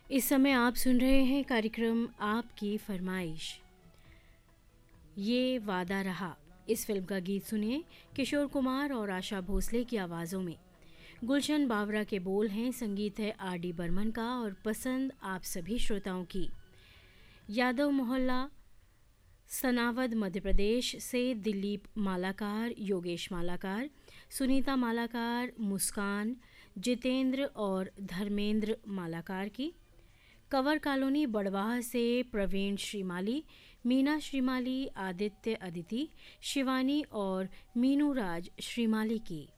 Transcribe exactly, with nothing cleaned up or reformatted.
इस समय आप सुन रहे हैं कार्यक्रम आपकी फरमाइश। ये वादा रहा, इस फिल्म का गीत सुनिए किशोर कुमार और आशा भोसले की आवाज़ों में। गुलशन बावरा के बोल हैं, संगीत है आर डी बर्मन का और पसंद आप सभी श्रोताओं की। यादव मोहल्ला सनावद मध्य प्रदेश से दिलीप मालाकार, योगेश मालाकार, सुनीता मालाकार, मुस्कान, जितेंद्र और धर्मेंद्र मालाकार की। कंवर कॉलोनी बड़वाह से प्रवीण श्रीमाली, मीना श्रीमाली, आदित्य अदिति, शिवानी और मीनू राज श्रीमाली की।